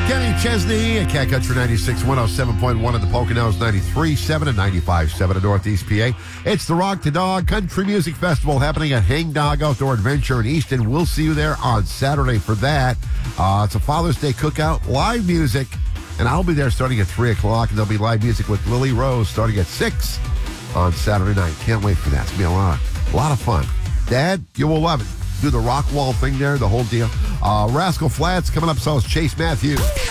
Kenny Chesney at Cat Country 96, 107.1 at the Poconos, 93.7 and 95.7 at Northeast PA. It's the Rock the Dog Country Music Festival happening at Hang Dog Outdoor Adventure in Easton. We'll see you there on Saturday for that. It's a Father's Day cookout, live music, and I'll be there starting at 3 o'clock, and there'll be live music with Lily Rose starting at 6 on Saturday night. Can't wait for that. It's going to be a lot of fun. Dad, you will love it. Do the rock wall thing there, the whole deal. Rascal Flatts coming up, so is Chase Matthews.